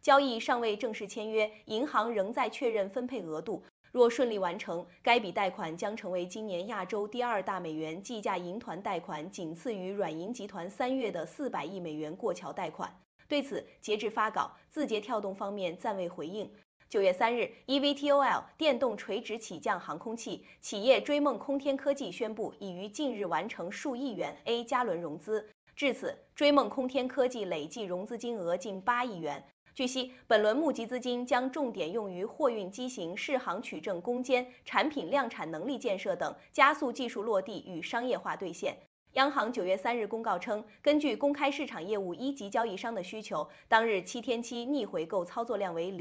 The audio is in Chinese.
交易尚未正式签约，银行仍在确认分配额度。若顺利完成，该笔贷款将成为今年亚洲第2大美元计价银团贷款，仅次于软银集团3月的400亿美元过桥贷款。对此，截至发稿，字节跳动方面暂未回应。9月3日 ，eVTOL 电动垂直起降航空器企业追梦空天科技宣布，已于近日完成数亿元 A 加轮融资。至此，追梦空天科技累计融资金额近8亿元。据悉，本轮募集资金将重点用于货运机型适航取证攻坚、产品量产能力建设等，加速技术落地与商业化兑现。央行9月3日公告称，根据公开市场业务1级交易商的需求，当日7天期逆回购操作量为0。